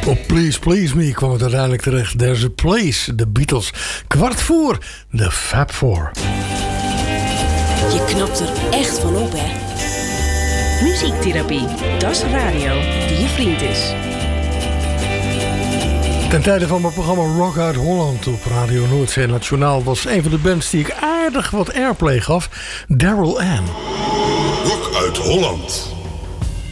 Op Please Please Me kwam het uiteindelijk terecht. There's a Place, de Beatles. 4:15, de Fab Four. Je knapt er echt van op, hè? Muziektherapie, dat is radio die je vriend is. Ten tijde van mijn programma Rock uit Holland op Radio Noordzee Nationaal was een van de bands die ik aardig wat airplay gaf, Daryl Ann. Rock uit Holland.